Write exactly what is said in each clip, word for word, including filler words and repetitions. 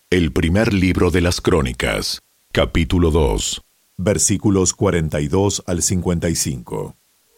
El primer libro de las Crónicas, capítulo dos, versículos cuarenta y dos al cincuenta y cinco.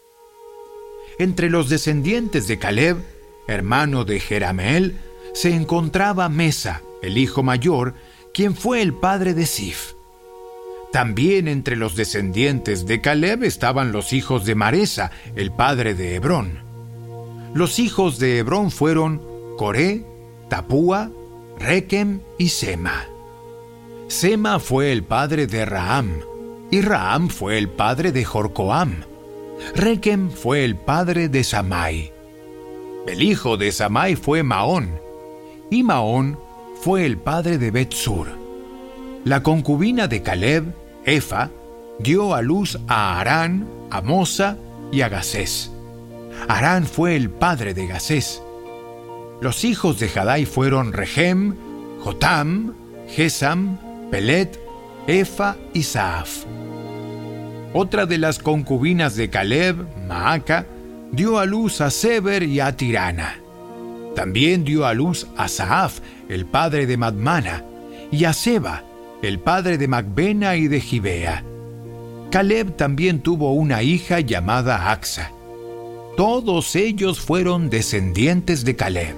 Entre los descendientes de Caleb, hermano de Jerameel, se encontraba Mesa, el hijo mayor, quien fue el padre de Sif. También entre los descendientes de Caleb estaban los hijos de Maresa, el padre de Hebrón. Los hijos de Hebrón fueron Coré, Tapúa, Requem y Sema. Sema fue el padre de Raham, y Raham fue el padre de Jorcoam. Requem fue el padre de Samai. El hijo de Samai fue Maón, y Maón fue el padre de Bet-sur. La concubina de Caleb, Efa, dio a luz a Harán, a Mosa y a Gasés. Harán fue el padre de Gasés. Los hijos de Jadai fueron Regem, Jotam, Gesam, Pelet, Efa y Saaf. Otra de las concubinas de Caleb, Maaca, dio a luz a Seber y a Tirana. También dio a luz a Saaf, el padre de Madmana, y a Seba, el padre de Macbena y de Gibea. Caleb también tuvo una hija llamada Axa. Todos ellos fueron descendientes de Caleb.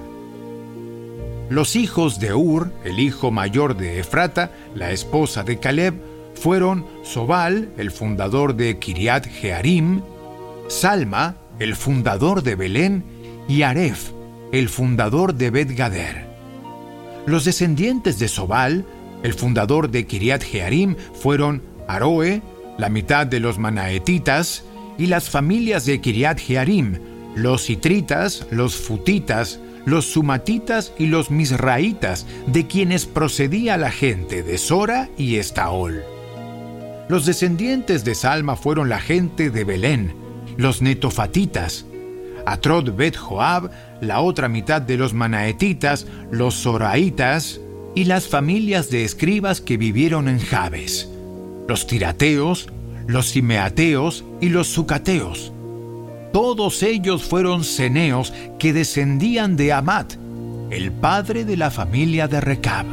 Los hijos de Ur, el hijo mayor de Efrata, la esposa de Caleb, fueron Sobal, el fundador de Kiriat Jearim, Salma, el fundador de Belén, y Aref, el fundador de Bet-gader. Los descendientes de Sobal, el fundador de Kiriat Jearim, fueron Aroe, la mitad de los manaetitas, y las familias de Kiriat Jearim, los itritas, los futitas, los sumatitas y los misraitas, de quienes procedía la gente de Sora y Estaol. Los descendientes de Salma fueron la gente de Belén, los netofatitas, Atrot Bet Joab, la otra mitad de los manaetitas, los soraitas y las familias de escribas que vivieron en Jabes, los tirateos, los simeateos y los sucateos. Todos ellos fueron ceneos que descendían de Amat, el padre de la familia de Recab.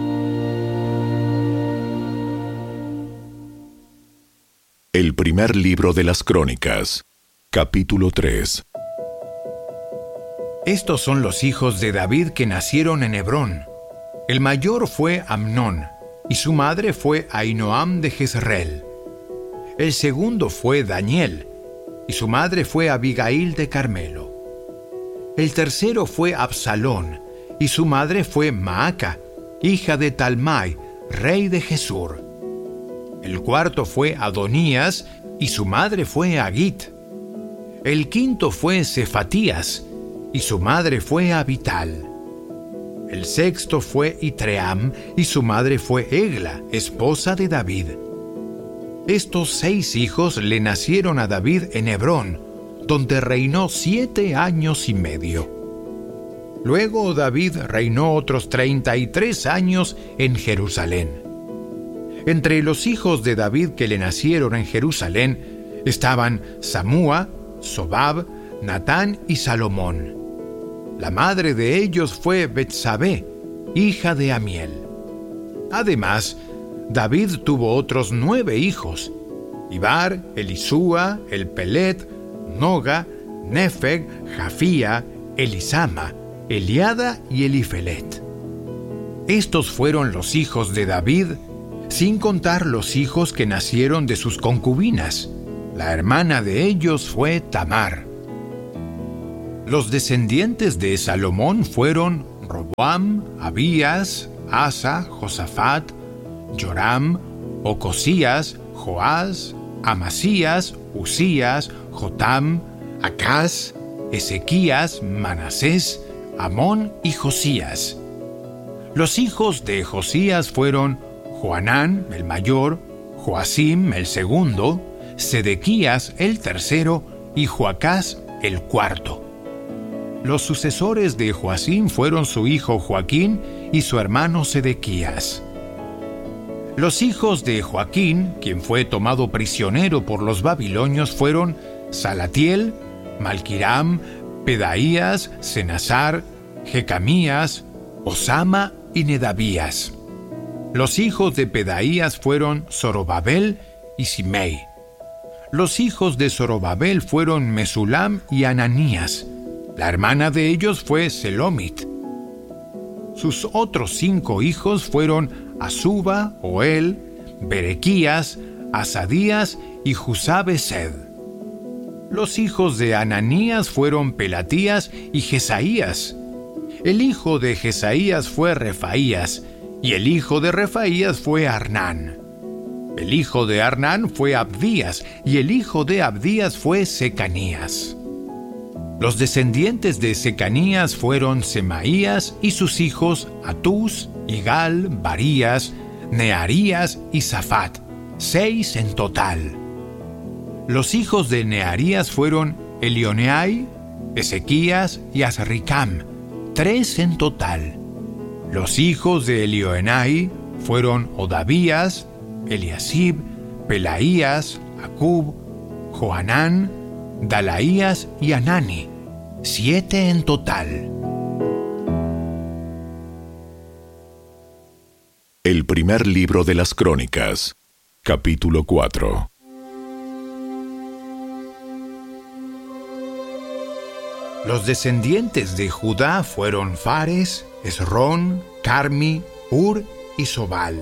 El primer libro de las Crónicas, capítulo tres. Estos son los hijos de David que nacieron en Hebrón. El mayor fue Amnón, y su madre fue Ahinoam de Jezreel. El segundo fue Daniel, y su madre fue Abigail de Carmelo. El tercero fue Absalón, y su madre fue Maaca, hija de Talmai, rey de Gesur. El cuarto fue Adonías, y su madre fue Agit. El quinto fue Cefatías, y su madre fue Abital. El sexto fue Itream, y su madre fue Egla, esposa de David. Estos seis hijos le nacieron a David en Hebrón, donde reinó siete años y medio. Luego David reinó otros treinta y tres años en Jerusalén. Entre los hijos de David que le nacieron en Jerusalén estaban Samúa, Sobab, Natán y Salomón. La madre de ellos fue Betsabé, hija de Amiel. Además, David tuvo otros nueve hijos: Ibar, Elisúa, el Pelet, Noga, Nefeg, Jafía, Elisama, Eliada y Elifelet. Estos fueron los hijos de David, sin contar los hijos que nacieron de sus concubinas. La hermana de ellos fue Tamar. Los descendientes de Salomón fueron Roboam, Abías, Asa, Josafat, Joram, Ocosías, Joás, Amasías, Usías, Jotam, Acaz, Ezequías, Manasés, Amón y Josías. Los hijos de Josías fueron Joanán, el mayor, Joacim, el segundo, Sedequías, el tercero, y Joacás, el cuarto. Los sucesores de Joacim fueron su hijo Joaquín y su hermano Sedequías. Los hijos de Joaquín, quien fue tomado prisionero por los babilonios, fueron Salatiel, Malquiram, Pedaías, Senasar, Jecamías, Osama y Nedabías. Los hijos de Pedaías fueron Zorobabel y Simei. Los hijos de Zorobabel fueron Mesulam y Ananías. La hermana de ellos fue Selomit. Sus otros cinco hijos fueron Azuba, Oel, Berequías, Asadías y Jusabesed. Los hijos de Ananías fueron Pelatías y Jesaías. El hijo de Jesaías fue Refaías, y el hijo de Refaías fue Arnán. El hijo de Arnán fue Abdías, y el hijo de Abdías fue Secanías. Los descendientes de Secanías fueron Semaías y sus hijos Atús, Igal, Barías, Nearías y Safat, seis en total. Los hijos de Nearías fueron Elioneai, Ezequías y Azricam, tres en total. Los hijos de Elioenai fueron Odavías, Eliasib, Pelaías, Acub, Johanán, Dalaías y Anani, siete en total. El primer libro de las Crónicas, capítulo cuatro. Los descendientes de Judá fueron Fares, Esrón, Carmi, Ur y Sobal.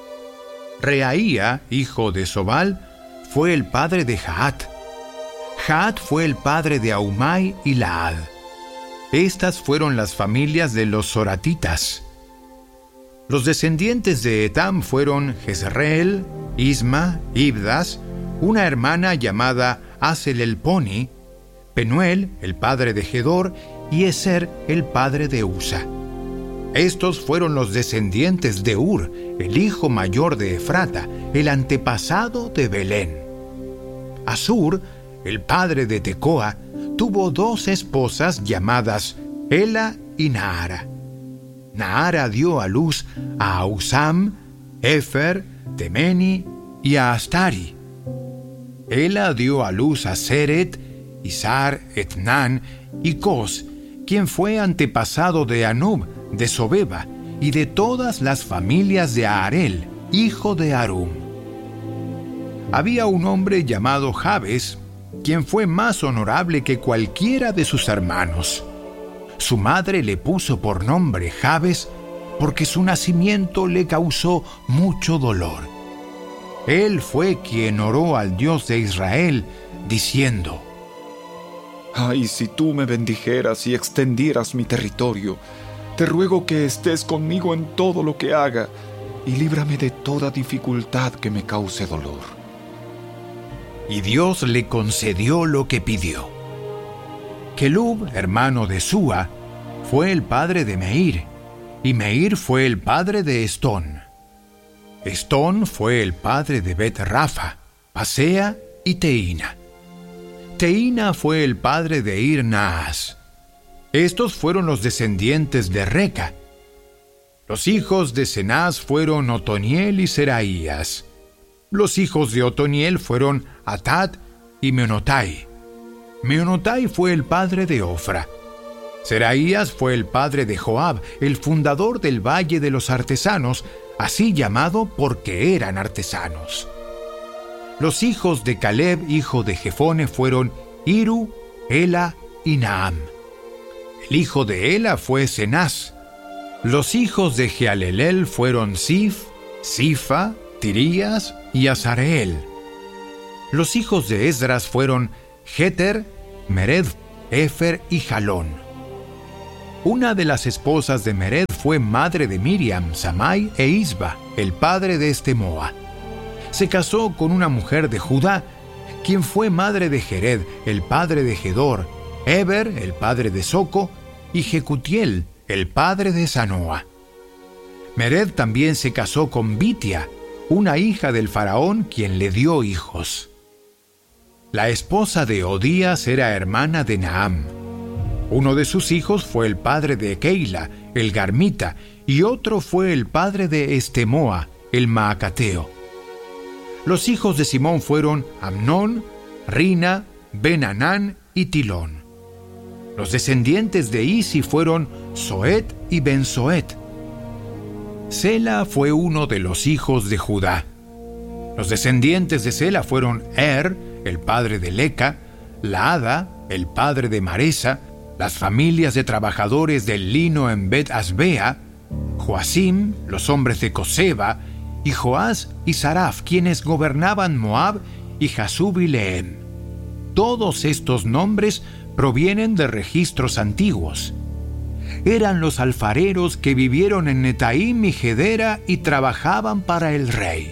Reaía, hijo de Sobal, fue el padre de Jaat. Jaat fue el padre de Ahumai y Laad. Estas fueron las familias de los soratitas. Los descendientes de Etam fueron Jezreel, Isma, Ibdas, una hermana llamada Aselelponi, Penuel, el padre de Gedor, y Eser, el padre de Usa. Estos fueron los descendientes de Ur, el hijo mayor de Efrata, el antepasado de Belén. Asur, el padre de Tecoa, tuvo dos esposas llamadas Ela y Naara. Naara dio a luz a Ausam, Efer, Temeni y a Astari. Ela dio a luz a Seret, Isar, Etnán y Cos, quien fue antepasado de Anub, de Sobeba y de todas las familias de Aarel, hijo de Arum. Había un hombre llamado Jabes, quien fue más honorable que cualquiera de sus hermanos. Su madre le puso por nombre Jabes porque su nacimiento le causó mucho dolor. Él fue quien oró al Dios de Israel, diciendo: Ay, si tú me bendijeras y extendieras mi territorio, te ruego que estés conmigo en todo lo que haga y líbrame de toda dificultad que me cause dolor. Y Dios le concedió lo que pidió. Kelub, hermano de Súa, fue el padre de Meir, y Meir fue el padre de Estón. Estón fue el padre de Bet-Rafa, Pasea y Teína. Teína fue el padre de Ir-Naas. Estos fueron los descendientes de Reca. Los hijos de Cenaz fueron Otoniel y Seraías. Los hijos de Otoniel fueron Atat y Meonotai. Meonotai fue el padre de Ofra. Seraías fue el padre de Joab, el fundador del Valle de los Artesanos, así llamado porque eran artesanos. Los hijos de Caleb, hijo de Jefone, fueron Iru, Ela y Naam. El hijo de Ela fue Cenaz. Los hijos de Jealelel fueron Sif, Sifa, Tirías y Azareel. Los hijos de Esdras fueron Jeter, Mered, Efer y Jalón. Una de las esposas de Mered fue madre de Miriam, Samai e Isba, el padre de Estemoa. Se casó con una mujer de Judá, quien fue madre de Jered, el padre de Gedor, Eber, el padre de Soco, y Jecutiel, el padre de Sanoa. Mered también se casó con Bitia, una hija del faraón, quien le dio hijos. La esposa de Odías era hermana de Naam. Uno de sus hijos fue el padre de Keila, el Garmita, y otro fue el padre de Estemoa, el Maacateo. Los hijos de Simón fueron Amnón, Rina, Ben-Anán y Tilón. Los descendientes de Isi fueron Soet y Ben-Soet. Sela fue uno de los hijos de Judá. Los descendientes de Sela fueron Er, el padre de Leca, Laada, el padre de Maresa, las familias de trabajadores del lino en Bet Asbea, Joacim, los hombres de Coseba, y Joás y Saraf, quienes gobernaban Moab, y Jasub y Lehem. Todos estos nombres provienen de registros antiguos. Eran los alfareros que vivieron en Netaim y Gedera y trabajaban para el rey.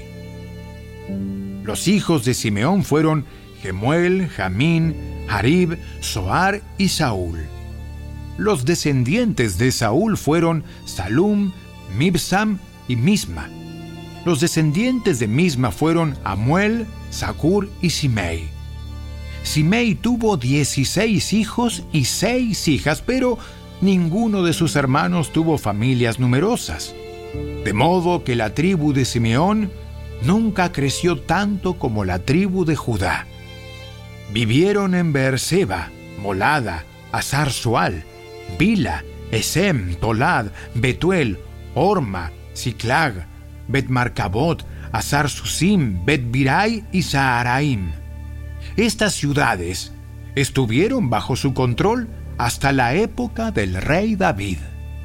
Los hijos de Simeón fueron Gemuel, Jamín, Harib, Zoar y Saúl. Los descendientes de Saúl fueron Salum, Mibsam y Misma. Los descendientes de Misma fueron Amuel, Zacur y Simei. Simei tuvo dieciséis hijos y seis hijas, pero ninguno de sus hermanos tuvo familias numerosas. De modo que la tribu de Simeón nunca creció tanto como la tribu de Judá. Vivieron en Beerseba, Molada, Hazar-Sual, Bila, Esem, Tolad, Betuel, Orma, Siclag, Bet-Marcabot, Hazar-Susim, Bet-Birai y Saharaim. Estas ciudades estuvieron bajo su control hasta la época del rey David.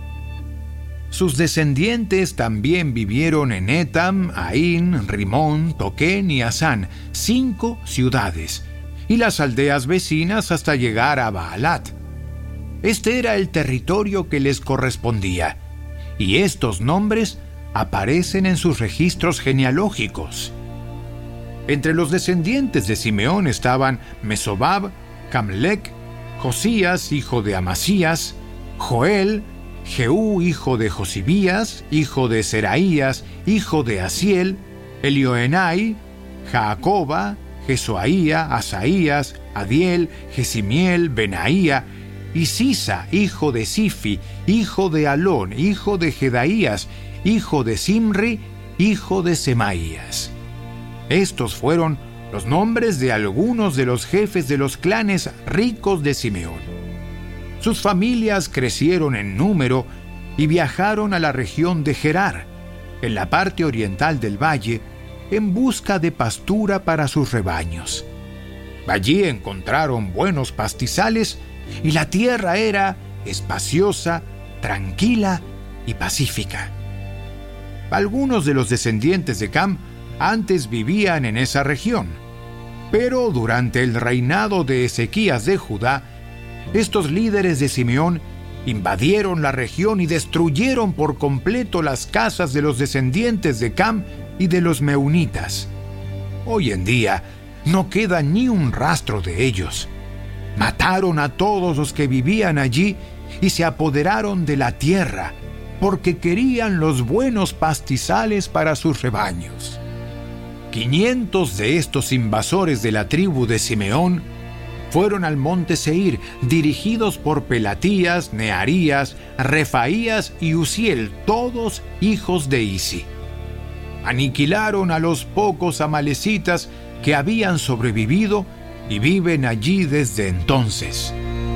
Sus descendientes también vivieron en Etam, Ain, Rimón, Toquén y Asán, cinco ciudades, y las aldeas vecinas hasta llegar a Baalat. Este era el territorio que les correspondía, y estos nombres aparecen en sus registros genealógicos. Entre los descendientes de Simeón estaban Mesobab, Camlec, Josías, hijo de Amasías, Joel, Jehú, hijo de Josibías, hijo de Seraías, hijo de Asiel, Elioenai, Jacoba, Jesuaía, Asaías, Adiel, Jesimiel, Benaía, y Sisa, hijo de Sifi, hijo de Alón, hijo de Jedaías, hijo de Simri, hijo de Semaías. Estos fueron los nombres de algunos de los jefes de los clanes ricos de Simeón. Sus familias crecieron en número y viajaron a la región de Gerar, en la parte oriental del valle, en busca de pastura para sus rebaños. Allí encontraron buenos pastizales y la tierra era espaciosa, tranquila y pacífica. Algunos de los descendientes de Cam antes vivían en esa región, pero durante el reinado de Ezequías de Judá, estos líderes de Simeón invadieron la región y destruyeron por completo las casas de los descendientes de Cam y de los meunitas. Hoy en día no queda ni un rastro de ellos. Mataron a todos los que vivían allí y se apoderaron de la tierra, porque querían los buenos pastizales para sus rebaños. Quinientos de estos invasores de la tribu de Simeón fueron al monte Seir, dirigidos por Pelatías, Nearías, Refaías y Uziel, todos hijos de Isi. Aniquilaron a los pocos amalecitas que habían sobrevivido y viven allí desde entonces.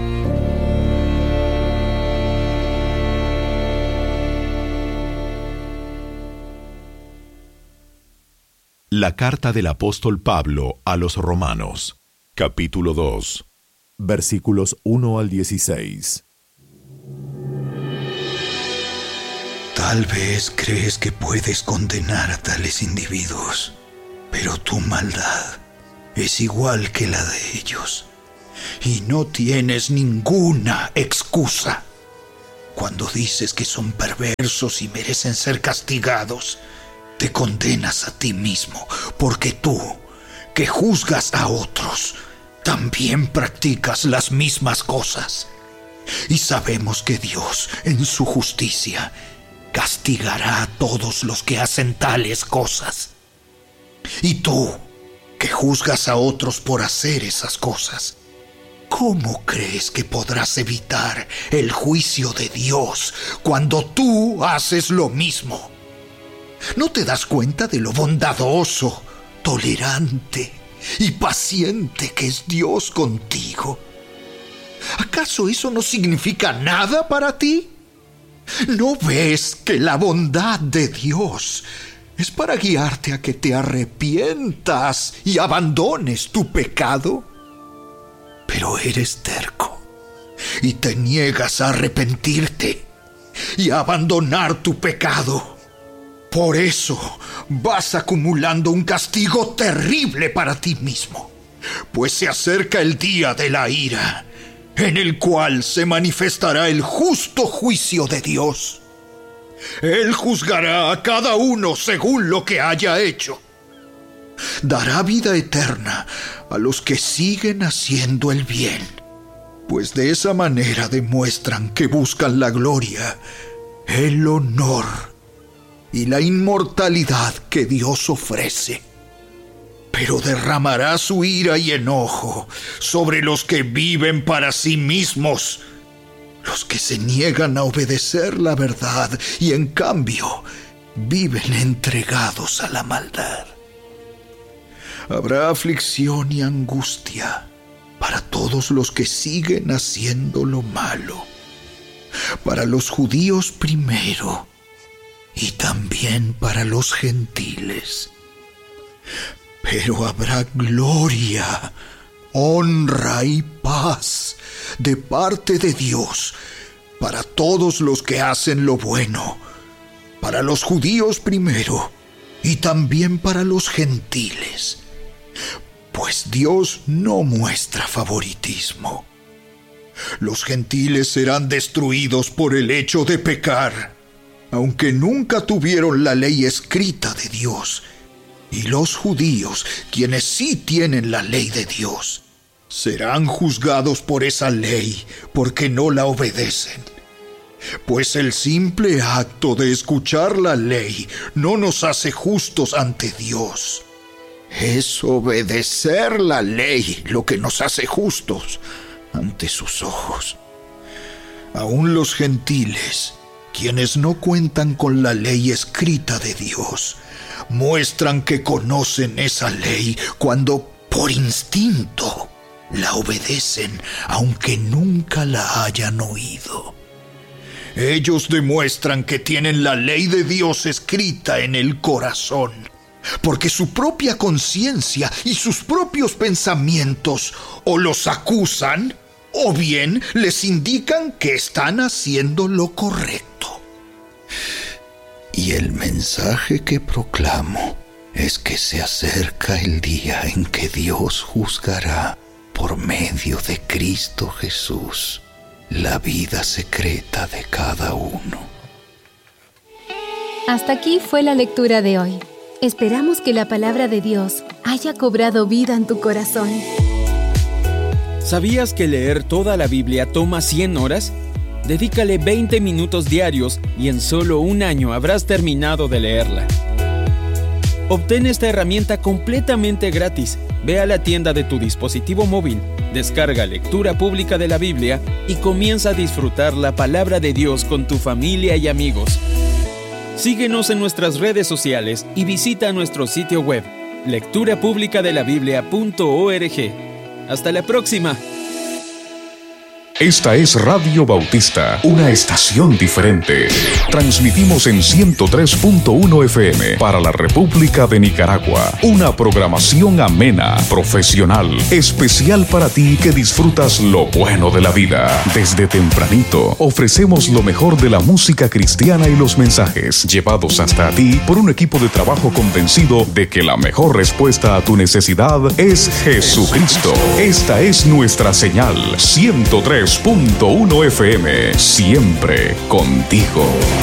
La carta del apóstol Pablo a los Romanos, capítulo dos, versículos uno al dieciséis. Tal vez crees que puedes condenar a tales individuos, pero tu maldad es igual que la de ellos, y no tienes ninguna excusa. Cuando dices que son perversos y merecen ser castigados, te condenas a ti mismo, porque tú, que juzgas a otros, también practicas las mismas cosas. Y sabemos que Dios, en su justicia, castigará a todos los que hacen tales cosas. Y tú, que juzgas a otros por hacer esas cosas, ¿cómo crees que podrás evitar el juicio de Dios cuando tú haces lo mismo? ¿No te das cuenta de lo bondadoso, tolerante y paciente que es Dios contigo? ¿Acaso eso no significa nada para ti? ¿No ves que la bondad de Dios es para guiarte a que te arrepientas y abandones tu pecado? Pero eres terco y te niegas a arrepentirte y a abandonar tu pecado. Por eso vas acumulando un castigo terrible para ti mismo, pues se acerca el día de la ira, en el cual se manifestará el justo juicio de Dios. Él juzgará a cada uno según lo que haya hecho. Dará vida eterna a los que siguen haciendo el bien, pues de esa manera demuestran que buscan la gloria, el honor y la inmortalidad que Dios ofrece. Pero derramará su ira y enojo sobre los que viven para sí mismos, los que se niegan a obedecer la verdad y en cambio viven entregados a la maldad. Habrá aflicción y angustia para todos los que siguen haciendo lo malo, para los judíos primero y también para los gentiles. Pero habrá gloria, honra y paz de parte de Dios para todos los que hacen lo bueno, para los judíos primero y también para los gentiles, pues Dios no muestra favoritismo. Los gentiles serán destruidos por el hecho de pecar, aunque nunca tuvieron la ley escrita de Dios. Y los judíos, quienes sí tienen la ley de Dios, serán juzgados por esa ley porque no la obedecen. Pues el simple acto de escuchar la ley no nos hace justos ante Dios. Es obedecer la ley lo que nos hace justos ante sus ojos. Aún los gentiles, quienes no cuentan con la ley escrita de Dios, muestran que conocen esa ley cuando por instinto la obedecen, aunque nunca la hayan oído. Ellos demuestran que tienen la ley de Dios escrita en el corazón, porque su propia conciencia y sus propios pensamientos o los acusan o bien les indican que están haciendo lo correcto. Y el mensaje que proclamo es que se acerca el día en que Dios juzgará por medio de Cristo Jesús la vida secreta de cada uno. Hasta aquí fue la lectura de hoy. Esperamos que la palabra de Dios haya cobrado vida en tu corazón. ¿Sabías que leer toda la Biblia toma cien horas? Dedícale veinte minutos diarios y en solo un año habrás terminado de leerla. Obtén esta herramienta completamente gratis. Ve a la tienda de tu dispositivo móvil, descarga Lectura Pública de la Biblia y comienza a disfrutar la palabra de Dios con tu familia y amigos. Síguenos en nuestras redes sociales y visita nuestro sitio web, lectura pública de la biblia punto org. ¡Hasta la próxima! Esta es Radio Bautista, una estación diferente. Transmitimos en ciento tres punto uno F M para la República de Nicaragua. Una programación amena, profesional, especial para ti que disfrutas lo bueno de la vida. Desde tempranito ofrecemos lo mejor de la música cristiana y los mensajes llevados hasta ti por un equipo de trabajo convencido de que la mejor respuesta a tu necesidad es Jesucristo. Esta es nuestra señal, ciento tres punto uno F M, siempre contigo.